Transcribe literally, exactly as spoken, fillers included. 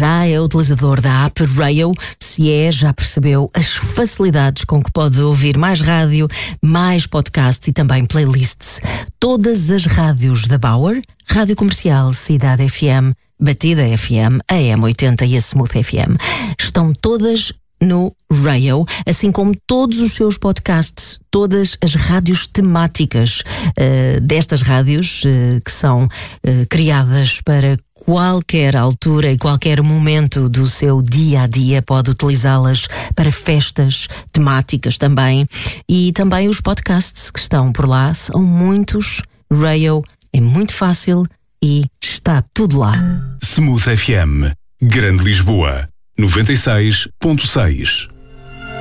já é utilizador da app Rayo, se é, já percebeu as facilidades com que pode ouvir mais rádio, mais podcasts e também playlists. Todas as rádios da Bauer, Rádio Comercial, Cidade F M, Batida F M, a M oitenta e a Smooth F M, estão todas no Rayo, assim como todos os seus podcasts, todas as rádios temáticas uh, destas rádios uh, que são uh, criadas para qualquer altura e qualquer momento do seu dia a dia, pode utilizá-las para festas temáticas também. E também os podcasts que estão por lá são muitos. Rayo é muito fácil e está tudo lá. Smooth F M, Grande Lisboa, noventa e seis ponto seis.